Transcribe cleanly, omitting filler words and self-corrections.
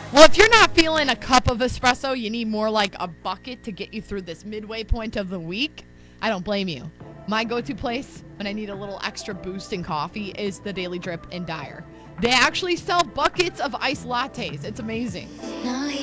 Well, if you're not feeling a cup of espresso, you need more like a bucket to get you through this midway point of the week. I don't blame you. My go-to place when I need a little extra boost in coffee is the Daily Drip in Dyer. They actually sell buckets of iced lattes. It's amazing.